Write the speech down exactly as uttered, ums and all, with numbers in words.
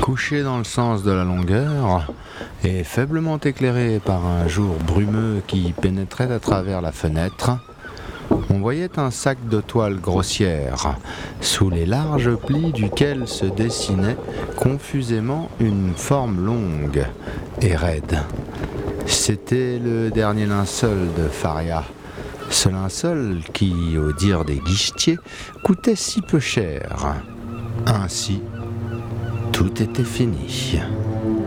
Couché dans le sens de la longueur et faiblement éclairé par un jour brumeux qui pénétrait à travers la fenêtre, on voyait un sac de toile grossière, sous les larges plis duquel se dessinait confusément une forme longue et raide. C'était le dernier linceul de Faria, ce linceul qui, au dire des guichetiers, coûtait si peu cher. Ainsi, tout était fini.